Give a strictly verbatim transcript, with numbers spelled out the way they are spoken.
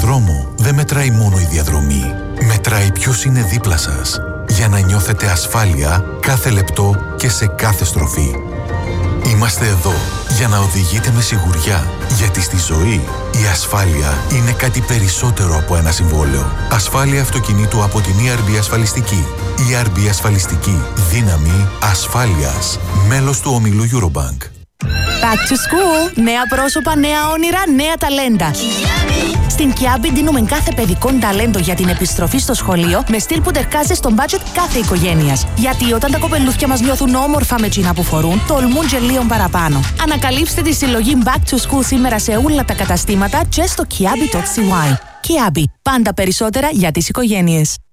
δρόμο δεν μετράει μόνο η διαδρομή. Μετράει ποιος είναι δίπλα σας, για να νιώθετε ασφάλεια κάθε λεπτό και σε κάθε στροφή. Είμαστε εδώ για να οδηγείτε με σιγουριά, γιατί στη ζωή η ασφάλεια είναι κάτι περισσότερο από ένα συμβόλαιο. Ασφάλεια αυτοκινήτου από την ι αρ μπι Ασφαλιστική. ι αρ μπι Ασφαλιστική. Δύναμη ασφάλειας. Μέλος του ομίλου Eurobank. Back to school! Νέα πρόσωπα, νέα όνειρα, νέα ταλέντα. Στην Kiabi δίνουμε κάθε παιδικό ταλέντο για την επιστροφή στο σχολείο με στυλ που τερκάζει στο budget κάθε οικογένειας. Γιατί όταν τα κοπελούθια μας νιώθουν όμορφα με τσίνα που φορούν, τολμούν και λίγο παραπάνω. Ανακαλύψτε τη συλλογή Back to School σήμερα σε όλα τα καταστήματα και στο kiabi τελεία σι γουάι. Kiabi. Πάντα περισσότερα για τις οικογένειες.